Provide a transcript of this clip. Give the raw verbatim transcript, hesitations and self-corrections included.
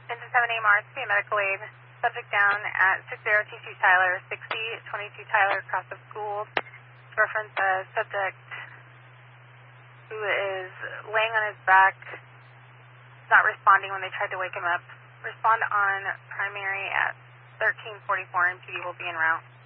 Engine seven A Mars, be medical aid. Subject down at six zero two two Tyler, sixty twenty-two Tyler, across the school. Reference a subject who is laying on his back, not responding when they tried to wake him up. Respond on primary at thirteen forty-four, and P D will be en route.